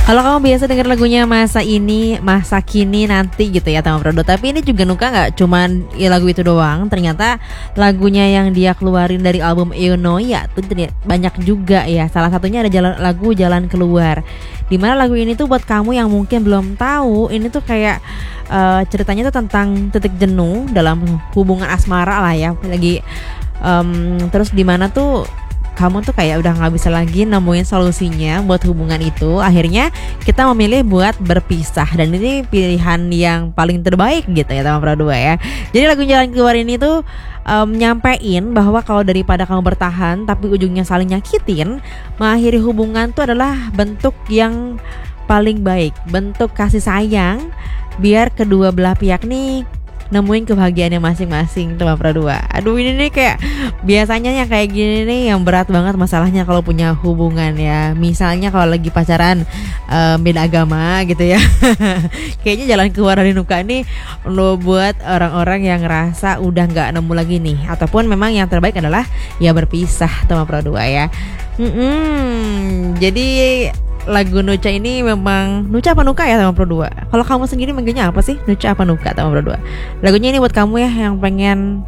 Kalau kamu biasa denger lagunya masa ini, masa kini, nanti gitu ya Tama Prodo. Tapi ini juga Nuka nggak cuman ya lagu itu doang. Ternyata lagunya yang dia keluarin dari album Eunoia tuh banyak juga ya. Salah satunya ada lagu Jalan Keluar. Dimana lagu ini tuh buat kamu yang mungkin belum tahu, ini tuh kayak ceritanya tuh tentang titik jenuh dalam hubungan asmara lah ya. Lagi terus dimana tuh kamu tuh kayak udah gak bisa lagi nemuin solusinya buat hubungan itu. Akhirnya kita memilih buat berpisah. Dan ini pilihan yang paling terbaik gitu ya Tama Pradua ya. Jadi lagu Jalan Keluar ini tuh nyampein bahwa kalau daripada kamu bertahan tapi ujungnya saling nyakitin, mengakhiri hubungan tuh adalah bentuk yang paling baik, bentuk kasih sayang biar kedua belah pihak nih nemuin kebahagiaannya masing-masing Tama Pradua. Aduh ini nih kayak biasanya yang kayak gini nih yang berat banget masalahnya kalau punya hubungan ya. Misalnya kalau lagi pacaran beda agama gitu ya. Kayaknya Jalan Keluar dari Nuka nih lo buat orang-orang yang ngerasa udah nggak nemu lagi nih, ataupun memang yang terbaik adalah ya berpisah Tama Pradua ya. Jadi lagu Nuca ini memang Nuca apa Nuka ya Tama Pro 2? Kalau kamu sendiri manggilnya apa sih? Nuca apa Nuka Tama Pro 2? Lagunya ini buat kamu ya yang pengen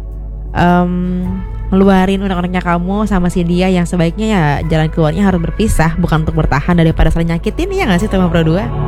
ngeluarin unek-uneknya kamu sama si dia yang sebaiknya ya jalan keluarnya harus berpisah, bukan untuk bertahan daripada saling nyakitin, ya gak sih Tama Pro 2?